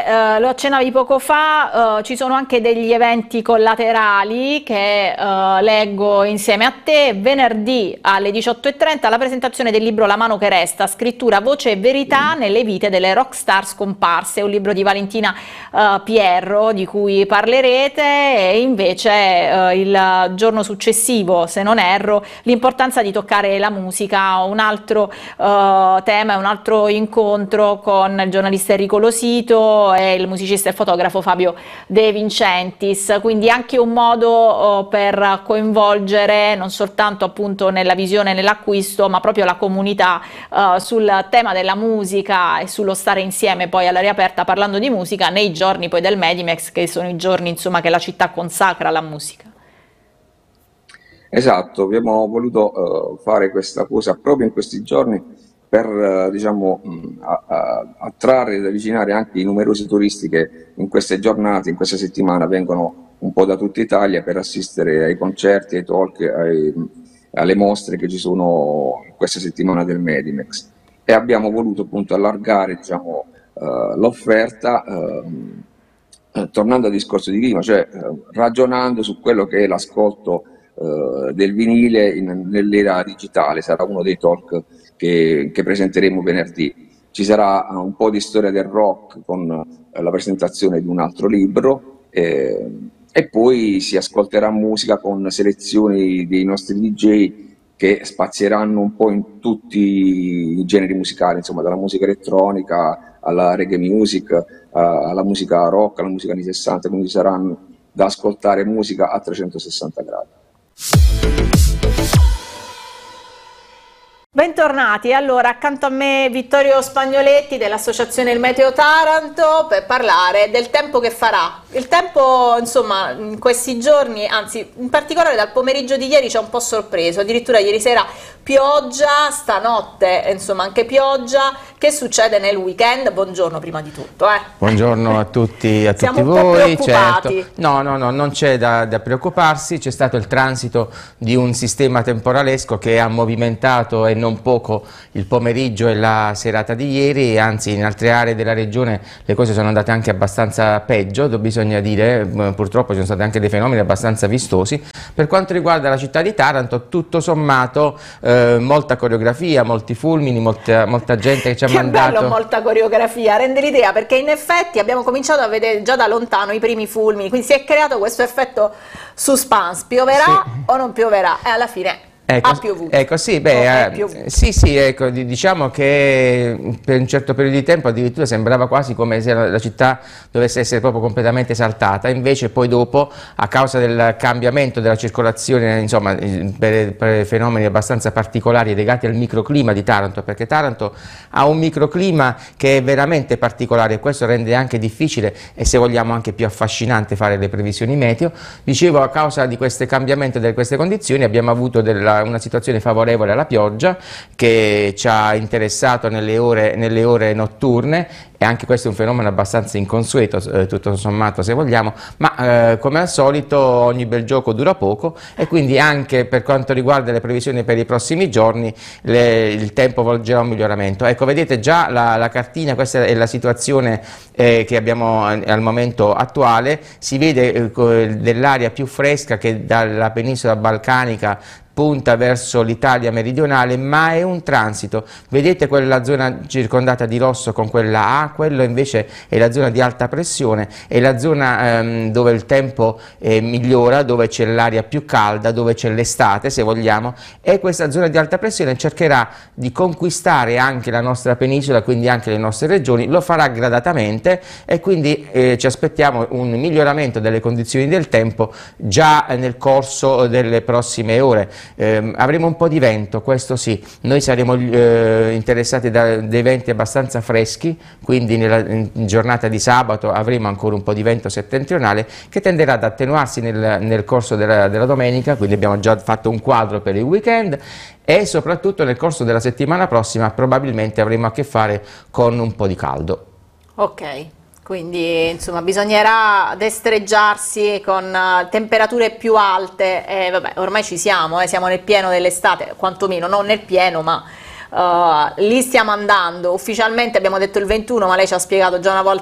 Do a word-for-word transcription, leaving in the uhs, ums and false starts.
eh, lo accennavi poco fa, eh, ci sono anche degli eventi collaterali che eh, leggo insieme a te. Venerdì alle diciotto e trenta la presentazione del libro La mano che resta, scrittura, voce e verità nelle vite delle rockstar scomparse, un libro di Valentina eh, Pierro di cui parlerete, e invece eh, il giorno successivo, se non erro, l'importanza di toccare la musica, un altro eh, tema e un altro incontro con il giornalista Enrico Losito e il musicista e fotografo Fabio De Vincentis, quindi anche un modo oh, per coinvolgere non soltanto appunto nella visione e nell'acquisto, ma proprio la comunità uh, sul tema della musica e sullo stare insieme poi all'aria aperta parlando di musica nei giorni poi del Medimex, che sono i giorni insomma che la città consacra alla musica. Esatto, abbiamo voluto uh, fare questa cosa proprio in questi giorni per uh, diciamo, mh, a, a, attrarre ed avvicinare anche i numerosi turisti che in queste giornate, in questa settimana vengono un po' da tutta Italia per assistere ai concerti, ai talk, ai, alle mostre che ci sono in questa settimana del Medimex, e abbiamo voluto appunto allargare diciamo, uh, l'offerta uh, uh, tornando al discorso di prima, cioè uh, ragionando su quello che è l'ascolto uh, del vinile in, nell'era digitale. Sarà uno dei talk che, che presenteremo venerdì. Ci sarà un po' di storia del rock con uh, la presentazione di un altro libro, eh, e poi si ascolterà musica con selezioni dei nostri D J che spazieranno un po' in tutti i generi musicali, insomma dalla musica elettronica alla reggae music, uh, alla musica rock, alla musica anni sessanta, quindi saranno da ascoltare musica a trecentosessanta gradi. Bentornati, allora accanto a me Vittorio Spagnoletti dell'Associazione Il Meteo Taranto per parlare del tempo che farà. Il tempo insomma in questi giorni, anzi in particolare dal pomeriggio di ieri ci ha un po' sorpreso, addirittura ieri sera pioggia, stanotte insomma anche pioggia. Che succede nel weekend? Buongiorno prima di tutto. Eh. Buongiorno a tutti, a Siamo tutti un po' voi. preoccupati. Certo. No, no, no, non c'è da, da preoccuparsi, c'è stato il transito di un sistema temporalesco che ha movimentato e non poco il pomeriggio e la serata di ieri, anzi in altre aree della regione le cose sono andate anche abbastanza peggio, bisogna dire, purtroppo ci sono stati anche dei fenomeni abbastanza vistosi. Per quanto riguarda la città di Taranto, tutto sommato eh, molta coreografia, molti fulmini, molta, molta gente che ci ha che mandato... bello, molta coreografia, rende l'idea, perché in effetti abbiamo cominciato a vedere già da lontano i primi fulmini, quindi si è creato questo effetto suspense, pioverà sì. o non pioverà, e alla fine Ecco, ha piovuto. Ecco, sì, beh, eh, sì, sì, ecco, diciamo che per un certo periodo di tempo addirittura sembrava quasi come se la città dovesse essere proprio completamente esaltata, invece poi dopo, a causa del cambiamento della circolazione, insomma, per, per fenomeni abbastanza particolari legati al microclima di Taranto, perché Taranto ha un microclima che è veramente particolare e questo rende anche difficile e, se vogliamo, anche più affascinante fare le previsioni meteo. Dicevo, a causa di questo cambiamento di queste condizioni abbiamo avuto della una situazione favorevole alla pioggia che ci ha interessato nelle ore, nelle ore notturne, e anche questo è un fenomeno abbastanza inconsueto, eh, tutto sommato, se vogliamo, ma eh, come al solito ogni bel gioco dura poco, e quindi anche per quanto riguarda le previsioni per i prossimi giorni le, il tempo volgerà un miglioramento. Ecco, vedete già la, la cartina, questa è la situazione eh, che abbiamo al momento attuale, si vede eh, dell'aria più fresca che dalla penisola balcanica punta verso l'Italia meridionale, ma è un transito. Vedete quella zona circondata di rosso con quella A, quello invece è la zona di alta pressione, è la zona ehm, dove il tempo eh, migliora, dove c'è l'aria più calda, dove c'è l'estate, se vogliamo, e questa zona di alta pressione cercherà di conquistare anche la nostra penisola, quindi anche le nostre regioni, lo farà gradatamente, e quindi eh, ci aspettiamo un miglioramento delle condizioni del tempo già nel corso delle prossime ore. Eh, avremo un po' di vento, questo sì, noi saremo eh, interessati da dei venti abbastanza freschi, quindi nella in giornata di sabato avremo ancora un po' di vento settentrionale che tenderà ad attenuarsi nel, nel corso della, della domenica, quindi abbiamo già fatto un quadro per il weekend, e soprattutto nel corso della settimana prossima probabilmente avremo a che fare con un po' di caldo. Ok. Quindi insomma bisognerà destreggiarsi con uh, temperature più alte, e vabbè, ormai ci siamo, eh, siamo nel pieno dell'estate, quantomeno non nel pieno, ma uh, lì stiamo andando. Ufficialmente abbiamo detto il ventuno, ma lei ci ha spiegato già una volta